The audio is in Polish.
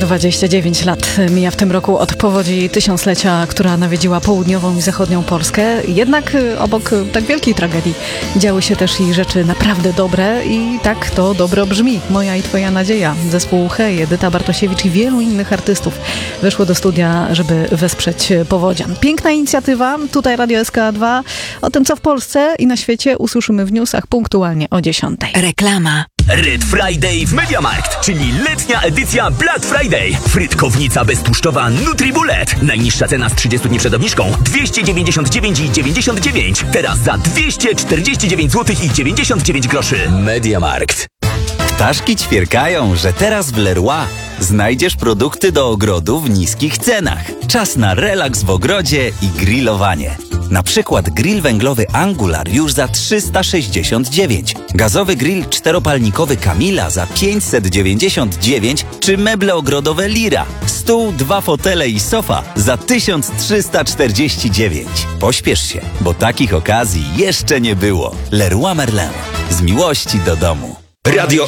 29 lat mija w tym roku od powodzi tysiąclecia, która nawiedziła południową i zachodnią Polskę. Jednak obok tak wielkiej tragedii działy się też i rzeczy naprawdę dobre i tak to dobro brzmi. Moja i twoja nadzieja. Zespół Hej, Edyta Bartosiewicz i wielu innych artystów weszło do studia, żeby wesprzeć powodzian. Piękna inicjatywa. Tutaj Radio SK2. O tym, co w Polsce i na świecie, usłyszymy w newsach punktualnie o 10. Reklama. Red Friday w MediaMarkt, czyli letnia edycja Black Friday. Frytkownica beztłuszczowa NutriBullet. Najniższa cena z 30 dni przed obniżką 299,99. Teraz za 249 zł i 99 groszy. MediaMarkt. Ptaszki ćwierkają, że teraz w Leroy znajdziesz produkty do ogrodu w niskich cenach. Czas na relaks w ogrodzie i grillowanie. Na przykład grill węglowy Angular już za 369, gazowy grill czteropalnikowy Camila za 599 czy meble ogrodowe Lira, stół, 2 fotele i sofa za 1349. Pośpiesz się, bo takich okazji jeszcze nie było. Leroy Merlin. Z miłości do domu. Radio